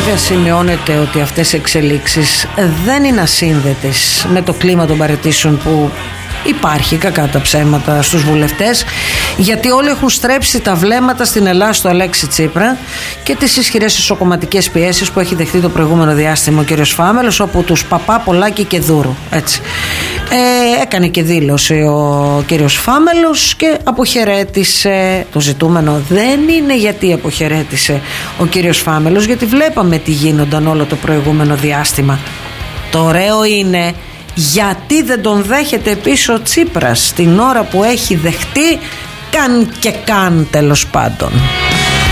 βέβαια σημειώνεται ότι αυτές οι εξελίξεις δεν είναι ασύνδετες με το κλίμα των παραιτήσεων που υπάρχει, κακά τα ψέματα, στους βουλευτές, γιατί όλοι έχουν στρέψει τα βλέμματα στην Ελλάδα στο Αλέξη Τσίπρα και τις ισχυρές ισοκομματικές πιέσεις που έχει δεχτεί το προηγούμενο διάστημα ο κύριος Φάμελος, όπου τους Παπά, Πολάκη και Δούρου, έτσι. Έκανε και δήλωση ο κύριος Φάμελος και αποχαιρέτησε. Το ζητούμενο δεν είναι γιατί αποχαιρέτησε ο κύριος Φάμελος, γιατί βλέπαμε τι γίνονταν όλο το προηγούμενο διάστημα. Το ωραίο είναι γιατί δεν τον δέχεται πίσω ο Τσίπρας την ώρα που έχει δεχτεί καν και καν, τέλος πάντων.